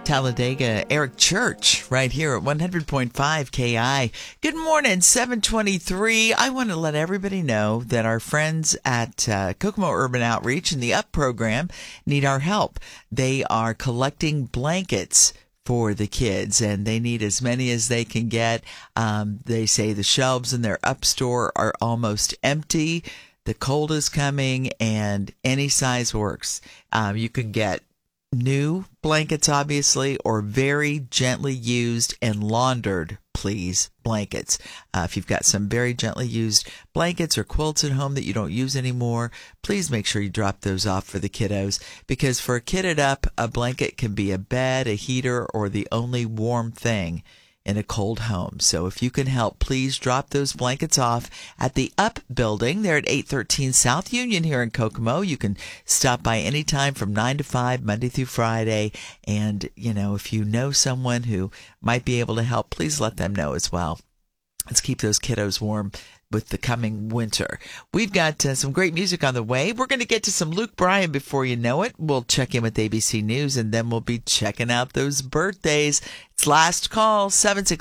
Talladega, Eric Church, right here at 100.5 KI. Good morning, 723. I want to let everybody know that our friends at Kokomo Urban Outreach and the UP program need our help. They are collecting blankets for the kids, and they need as many as they can get. They say the shelves in their UP store are almost empty. The cold is coming, and any size works. You can get new blankets, obviously, or very gently used and laundered, please, blankets. If you've got some very gently used blankets or quilts at home that you don't use anymore, please make sure you drop those off for the kiddos, because for a kid at UP, a blanket can be a bed, a heater, or the only warm thing in a cold home. So if you can help, please drop those blankets off at the UP building. They're at 813 South Union here in Kokomo. You can stop by anytime from 9 to 5, Monday through Friday. And, you know, if you know someone who might be able to help, please let them know as well. Let's keep those kiddos warm with the coming winter. We've got some great music on the way. We're going to get to some Luke Bryan before you know it. We'll check in with ABC News, and then we'll be checking out those birthdays. It's last call,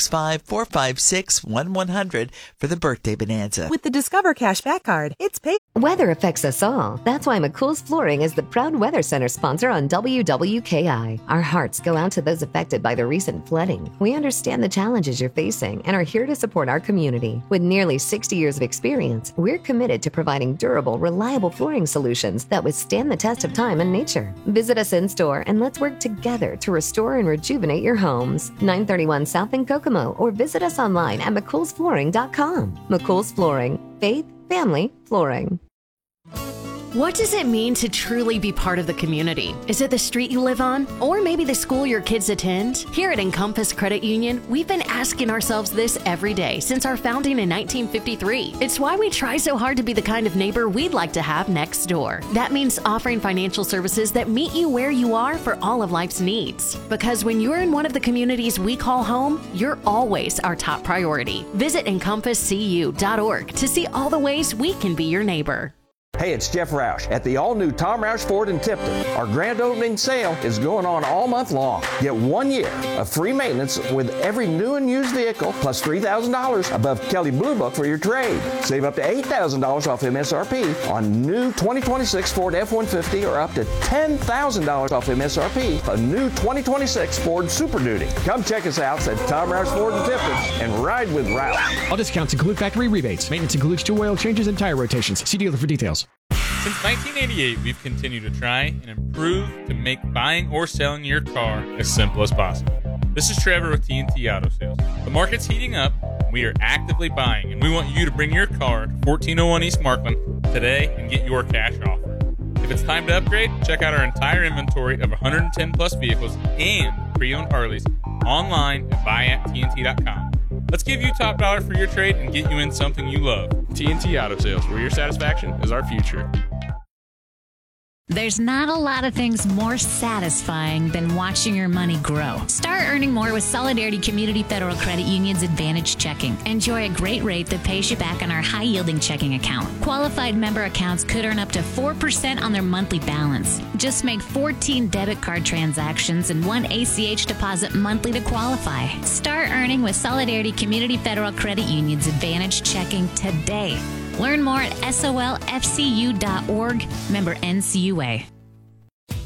765-456-1100 for the birthday bonanza. With the Discover Cashback Card, it's paid. Weather affects us all. That's why McCool's Flooring is the proud Weather Center sponsor on WWKI. Our hearts go out to those affected by the recent flooding. We understand the challenges you're facing and are here to support our community. With nearly 60 years of experience, we're committed to providing durable, reliable flooring solutions that withstand the test of time and nature. Visit us in store and let's work together to restore and rejuvenate your homes. 931 South in Kokomo, or visit us online at McCoolsFlooring.com. McCool's Flooring. Faith, family, flooring. What does it mean to truly be part of the community? Is it the street you live on? Or maybe the school your kids attend? Here at Encompass Credit Union, we've been asking ourselves this every day since our founding in 1953. It's why we try so hard to be the kind of neighbor we'd like to have next door. That means offering financial services that meet you where you are for all of life's needs. Because when you're in one of the communities we call home, you're always our top priority. Visit EncompassCU.org to see all the ways we can be your neighbor. Hey, it's Jeff Roush at the all-new Tom Roush Ford in Tipton. Our grand opening sale is going on all month long. Get 1 year of free maintenance with every new and used vehicle, plus $3,000 above Kelley Blue Book for your trade. Save up to $8,000 off MSRP on new 2026 Ford F-150, or up to $10,000 off MSRP a new 2026 Ford Super Duty. Come check us out at Tom Roush Ford in Tipton and ride with Roush. All discounts include factory rebates. Maintenance includes 2 oil changes and tire rotations. See dealer for details. Since 1988, we've continued to try and improve to make buying or selling your car as simple as possible. This is Trevor with TNT Auto Sales. The market's heating up. We are actively buying, and we want you to bring your car to 1401 East Markland today and get your cash offer. If it's time to upgrade, check out our entire inventory of 110 plus vehicles and pre-owned Harleys online at buyatTNT.com. Let's give you top dollar for your trade and get you in something you love. TNT Auto Sales, where your satisfaction is our future. There's not a lot of things more satisfying than watching your money grow. Start earning more with Solidarity Community Federal Credit Union's Advantage Checking. Enjoy a great rate that pays you back on our high-yielding checking account. Qualified member accounts could earn up to 4% on their monthly balance. Just make 14 debit card transactions and 1 ACH deposit monthly to qualify. Start earning with Solidarity Community Federal Credit Union's Advantage Checking today. Learn more at solfcu.org, member NCUA.